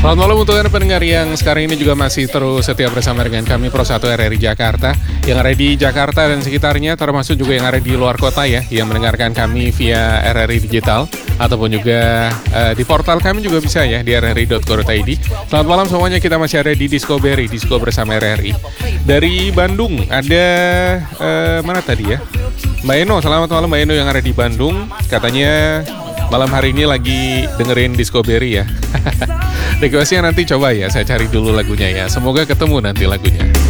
Selamat malam untuk Anda pendengar yang sekarang ini juga masih terus setia bersama dengan kami Pro 1 RRI Jakarta. Yang ada di Jakarta dan sekitarnya, termasuk juga yang ada di luar kota ya, yang mendengarkan kami via RRI Digital ataupun juga di portal kami juga bisa ya, di rri.co.id. Selamat malam semuanya, kita masih ada di Discovery, Disco bersama RRI. Dari Bandung ada mana tadi ya? Mbak Eno, selamat malam Mbak Eno yang ada di Bandung. Katanya malam hari ini lagi dengerin Discovery ya. Requestnya nanti coba ya, saya cari dulu lagunya ya. Semoga ketemu nanti lagunya.